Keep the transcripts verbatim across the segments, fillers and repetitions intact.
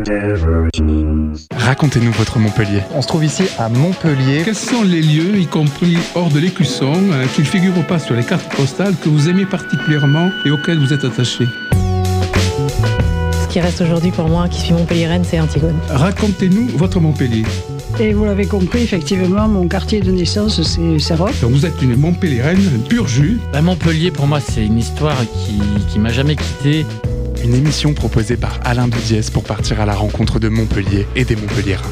Racontez-nous votre Montpellier. On se trouve ici à Montpellier. Quels sont les lieux, y compris hors de l'Écusson, euh, qui ne figurent pas sur les cartes postales, que vous aimez particulièrement et auxquels vous êtes attaché? Ce qui reste aujourd'hui pour moi, qui suis montpelliéraine, c'est Antigone. Racontez-nous votre Montpellier. Et vous l'avez compris, effectivement, mon quartier de naissance, c'est Serroc. Donc vous êtes une Montpelliéraine pur jus. Bah, Montpellier, pour moi, c'est une histoire qui, qui m'a jamais quitté. Une émission proposée par Alain Doudiès pour partir à la rencontre de Montpellier et des Montpelliérains.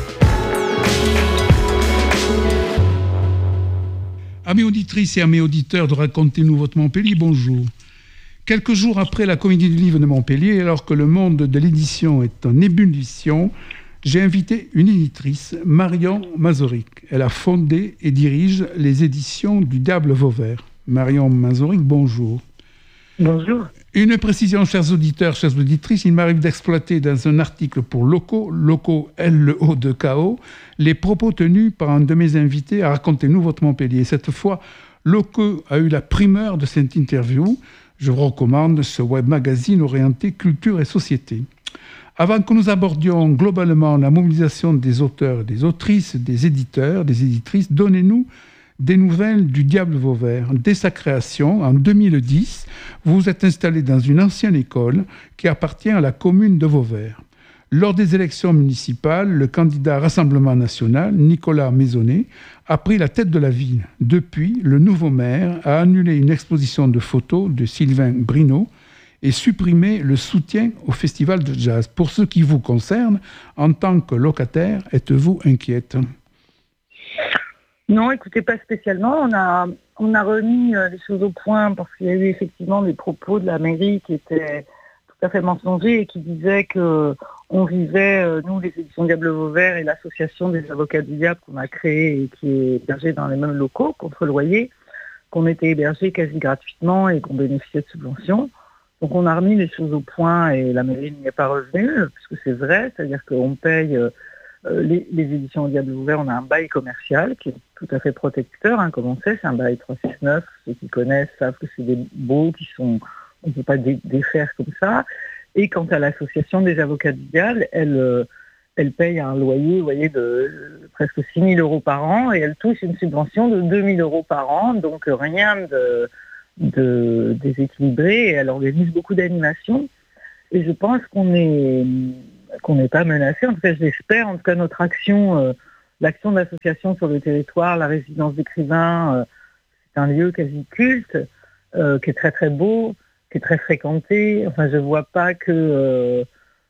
Amis auditrices et amis auditeurs de Racontez-nous votre Montpellier, bonjour. Quelques jours après la Comédie du Livre de Montpellier, alors que le monde de l'édition est en ébullition, j'ai invité une éditrice, Marion Mazoric. Elle a fondé et dirige les éditions du Diable Vauvert. Marion Mazoric, bonjour. Bonjour. Une précision, chers auditeurs, chères auditrices, il m'arrive d'exploiter dans un article pour Loco, Loco L O deux K O, les propos tenus par un de mes invités à Racontez-nous votre Montpellier. Cette fois, Loco a eu la primeur de cette interview. Je vous recommande ce web magazine orienté culture et société. Avant que nous abordions globalement la mobilisation des auteurs, des autrices, des éditeurs, des éditrices, donnez-nous des nouvelles du Diable Vauvert. Dès sa création, en deux mille dix, vous vous êtes installé dans une ancienne école qui appartient à la commune de Vauvert. Lors des élections municipales, le candidat Rassemblement National, Nicolas Maisonnet, a pris la tête de la ville. Depuis, le nouveau maire a annulé une exposition de photos de Sylvain Brino et supprimé le soutien au festival de jazz. Pour ce qui vous concerne, en tant que locataire, êtes-vous inquiète ? Non, écoutez, pas spécialement. On a, on a remis euh, les choses au point parce qu'il y a eu effectivement des propos de la mairie qui étaient tout à fait mensongers et qui disaient que on vivait, euh, nous, les éditions Diable Vauvert et l'association des avocats du diable qu'on a créée et qui est hébergée dans les mêmes locaux contre loyer, qu'on était hébergés quasi gratuitement et qu'on bénéficiait de subventions. Donc on a remis les choses au point et la mairie n'y est pas revenue, puisque c'est vrai, c'est-à-dire qu'on paye euh, les, les éditions Diable Vauvert, on a un bail commercial qui est tout à fait protecteur, hein, comme on sait, c'est un bail trois cent soixante-neuf, ceux qui connaissent savent que c'est des baux qui sont, on ne peut pas dé- défaire comme ça. Et quant à l'association des avocats du diable, elle, euh, elle paye un loyer, vous voyez, de euh, presque six mille euros par an et elle touche une subvention de deux mille euros par an, donc rien de... de déséquilibrée, et elle organise beaucoup d'animations et je pense qu'on est qu'on n'est pas menacé, en tout cas je l'espère, en tout cas notre action, euh, l'action de l'association sur le territoire, la résidence d'écrivains, euh, c'est un lieu quasi culte, euh, qui est très très beau, qui est très fréquenté, enfin je vois pas que euh,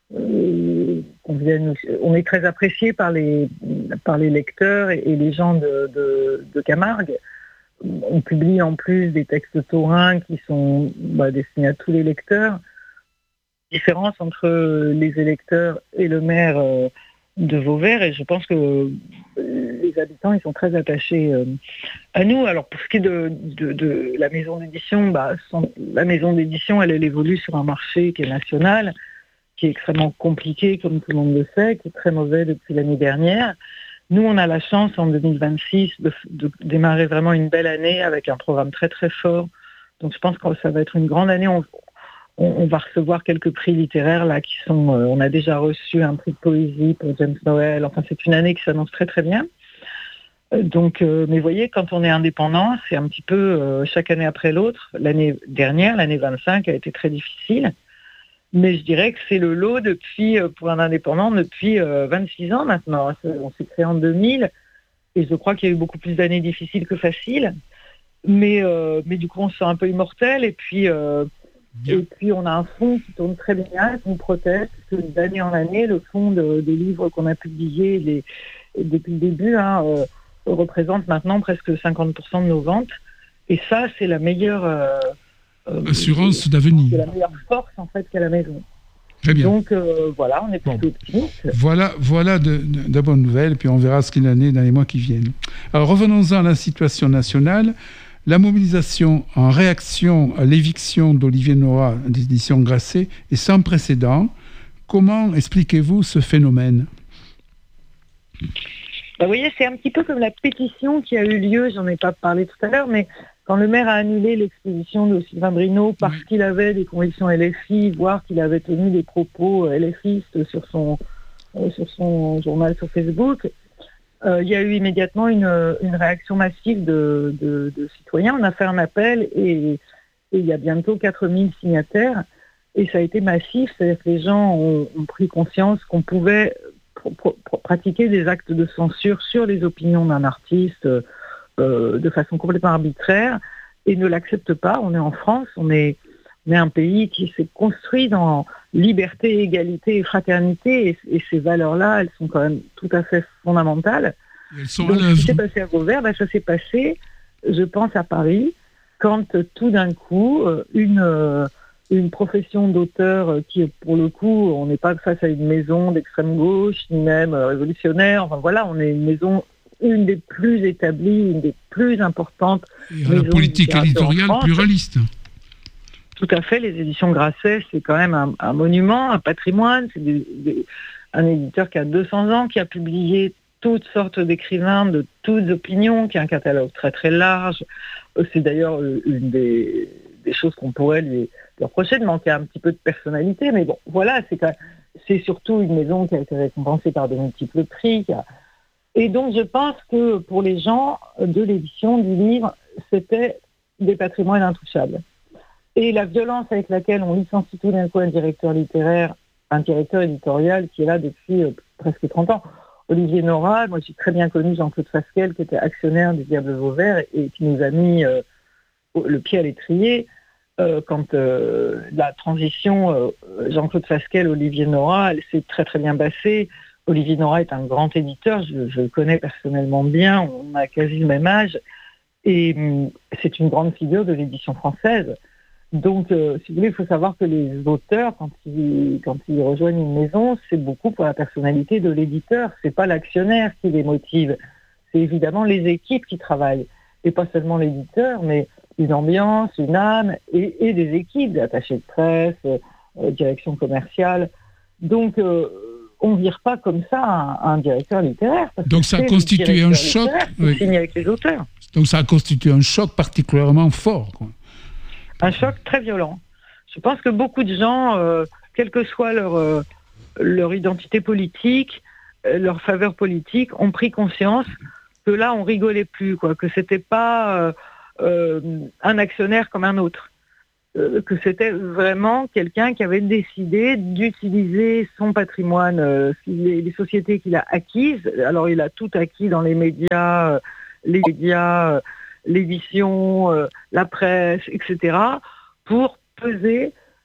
euh, qu'on vienne, on est très apprécié par les par les lecteurs et, et les gens de, de, de Camargue. On publie en plus des textes taurins qui sont bah, destinés à tous les lecteurs. Différence entre les électeurs et le maire euh, de Vauvert, et je pense que euh, les habitants ils sont très attachés euh, à nous. Alors pour ce qui est de, de, de la maison d'édition, bah, sans, la maison d'édition elle, elle évolue sur un marché qui est national, qui est extrêmement compliqué comme tout le monde le sait, qui est très mauvais depuis l'année dernière. Nous, on a la chance en deux mille vingt-six de, de démarrer vraiment une belle année avec un programme très très fort. Donc je pense que ça va être une grande année. On, on, on va recevoir quelques prix littéraires là qui sont. Euh, on a déjà reçu un prix de poésie pour James Noël. Enfin, c'est une année qui s'annonce très très bien. Euh, donc, euh, mais vous voyez, quand on est indépendant, c'est un petit peu euh, chaque année après l'autre. L'année dernière, l'année vingt-cinq, a été très difficile. Mais je dirais que c'est le lot depuis, pour un indépendant depuis euh, vingt-six ans maintenant. On s'est créé en deux mille et je crois qu'il y a eu beaucoup plus d'années difficiles que faciles. Mais, euh, mais du coup, on se sent un peu immortel et puis, euh, et puis on a un fonds qui tourne très bien, qui nous protège, parce que d'année en année, le fonds de, des livres qu'on a publiés les, depuis le début hein, euh, représente maintenant presque cinquante pour cent de nos ventes. Et ça, c'est la meilleure... Euh, Euh, assurance d'avenir. C'est la meilleure force en fait qu'à la maison. Très bien. Donc euh, voilà, on est plutôt bon. optimiste. Voilà, voilà de, de, de bonnes nouvelles, puis on verra ce qu'il en est dans les mois qui viennent. Alors revenons-en à la situation nationale. La mobilisation en réaction à l'éviction d'Olivier Nora des éditions Grasset est sans précédent. Comment expliquez-vous ce phénomène ? Bah, vous voyez, c'est un petit peu comme la pétition qui a eu lieu, j'en ai pas parlé tout à l'heure, mais quand le maire a annulé l'exposition de Sylvain Brino parce qu'il avait des convictions L F I, voire qu'il avait tenu des propos LFistes sur son, euh, sur son journal sur Facebook, euh, il y a eu immédiatement une, une réaction massive de, de, de citoyens. On a fait un appel et, et il y a bientôt quatre mille signataires et ça a été massif, c'est-à-dire que les gens ont, ont pris conscience qu'on pouvait pr- pr- pratiquer des actes de censure sur les opinions d'un artiste euh, de façon complètement arbitraire et ne l'acceptent pas. On est en France, on est, on est un pays qui s'est construit dans liberté, égalité et fraternité et, et ces valeurs-là, elles sont quand même tout à fait fondamentales. Elles sont Donc, à ce qui s'est passé à Vauvert, ben, ça s'est passé, je pense, à Paris, quand tout d'un coup, une... Euh, une profession d'auteur qui, pour le coup, on n'est pas face à une maison d'extrême gauche, ni même révolutionnaire. Enfin voilà, on est une maison, une des plus établies, une des plus importantes. Et à la politique éditoriale pluraliste. Tout à fait, les éditions Grasset, c'est quand même un, un monument, un patrimoine. C'est des, des, un éditeur qui a deux cents ans, qui a publié toutes sortes d'écrivains de toutes opinions, qui a un catalogue très très large. C'est d'ailleurs une des, des choses qu'on pourrait lui... lui reprocher de manquer un petit peu de personnalité, mais bon, voilà, c'est, quand même, c'est surtout une maison qui a été récompensée par de multiples prix. A... Et donc, je pense que pour les gens de l'édition du livre, c'était des patrimoines intouchables. Et la violence avec laquelle on licencie tout d'un coup un directeur littéraire, un directeur éditorial qui est là depuis euh, presque trente ans, Olivier Nora, moi j'ai très bien connu Jean-Claude Fasquelle, qui était actionnaire du Diable Vauvert et qui nous a mis euh, le pied à l'étrier. Euh, quand euh, la transition euh, Jean-Claude Fasquelle, Olivier Nora, elle s'est très très bien passée. Olivier Nora est un grand éditeur, je, je le connais personnellement bien, on a quasi le même âge, et hum, c'est une grande figure de l'édition française. Donc, euh, si vous voulez, il faut savoir que les auteurs, quand ils, quand ils rejoignent une maison, c'est beaucoup pour la personnalité de l'éditeur, c'est pas l'actionnaire qui les motive, c'est évidemment les équipes qui travaillent, et pas seulement l'éditeur, mais une ambiance, une âme et, et des équipes, des attachés de presse, euh, direction commerciale. Donc, euh, on ne vire pas comme ça un, un directeur littéraire. Parce Donc, que ça a constitué un choc. Oui. Signe avec les auteurs. Donc, ça a constitué un choc particulièrement fort, quoi. Un choc très violent. Je pense que beaucoup de gens, euh, quelle que soit leur, euh, leur identité politique, euh, leur faveur politique, ont pris conscience que là, on rigolait plus, quoi, que c'était pas... Euh, Euh, un actionnaire comme un autre, euh, que c'était vraiment quelqu'un qui avait décidé d'utiliser son patrimoine, euh, les, les sociétés qu'il a acquises. Alors il a tout acquis dans les médias, euh, les médias, euh, l'édition, euh, la presse, et cetera, pour peser